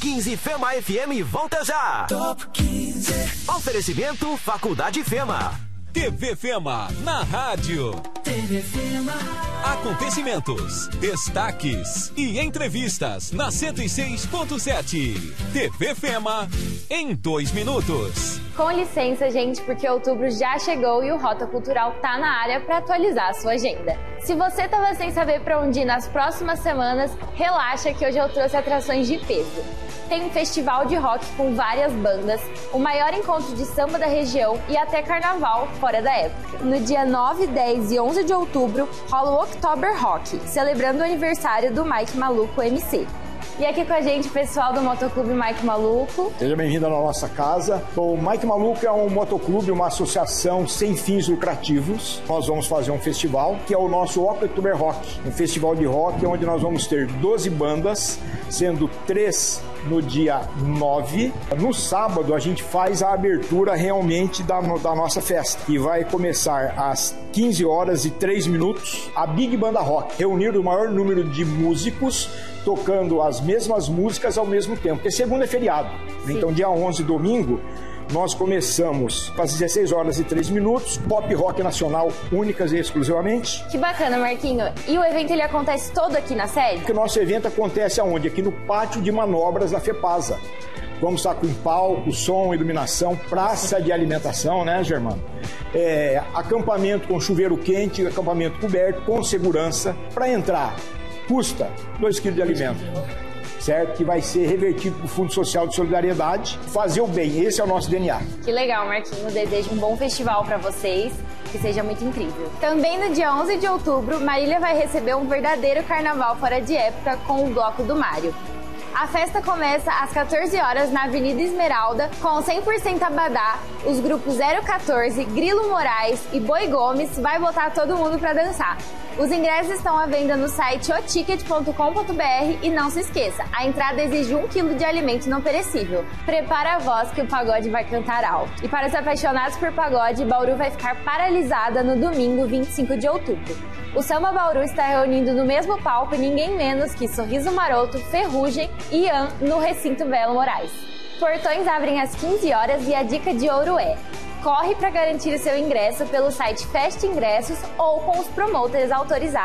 15 Fema FM volta já. Top 15. Oferecimento Faculdade Fema. TV Fema na rádio. TV Fema. Acontecimentos, destaques e entrevistas na 106.7. TV Fema em 2 minutos. Com licença, gente, porque outubro já chegou e o Rota Cultural tá na área para atualizar a sua agenda. Se você tava sem saber para onde ir nas próximas semanas, relaxa que hoje eu trouxe atrações de peso. Tem um festival de rock com várias bandas, o maior encontro de samba da região e até carnaval fora da época. No dia 9, 10 e 11 de outubro, rola o Oktober Rock, celebrando o aniversário do Mike Maluco MC. E aqui com a gente o pessoal do Motoclube Mike Maluco. Seja bem-vindo à nossa casa. O Mike Maluco é um motoclube, uma associação sem fins lucrativos. Nós vamos fazer um festival, que é o nosso Oktober Rock, um festival de rock onde nós vamos ter 12 bandas, sendo 3 no dia 9. No sábado a gente faz a abertura realmente da nossa festa, que vai começar às 15 horas e 3 minutos. A Big Banda Rock, reunir o maior número de músicos tocando as mesmas músicas ao mesmo tempo, porque segunda é feriado. Sim. Então dia 11, domingo, nós começamos às 16 horas e 3 minutos, pop rock nacional, únicas e exclusivamente. Que bacana, Marquinho. E o evento ele acontece todo aqui na sede? O nosso evento acontece aonde? Aqui no pátio de manobras da FEPASA. Vamos estar com palco, som, iluminação, praça de alimentação, né, Germano? Acampamento com chuveiro quente, acampamento coberto, com segurança. Para entrar, custa 2 kg de alimento, certo? Que vai ser revertido para o Fundo Social de Solidariedade. Fazer o bem, esse é o nosso DNA. Que legal, Marquinho. Desejo um bom festival para vocês, que seja muito incrível. Também no dia 11 de outubro, Marília vai receber um verdadeiro carnaval fora de época com o Bloco do Mário. A festa começa às 14 horas na Avenida Esmeralda, com 100% Abadá, os grupos 014, Grilo Moraes e Boi Gomes vai botar todo mundo pra dançar. Os ingressos estão à venda no site oticket.com.br e não se esqueça, a entrada exige 1 kg de alimento não perecível. Prepara a voz que o pagode vai cantar alto. E para os apaixonados por pagode, Bauru vai ficar paralisada no domingo 25 de outubro. O Samba Bauru está reunindo no mesmo palco ninguém menos que Sorriso Maroto, Ferrugem e Ian no recinto Belo Moraes. Portões abrem às 15 horas e a dica de ouro é: corre para garantir o seu ingresso pelo site Festa Ingressos ou com os promoters autorizados.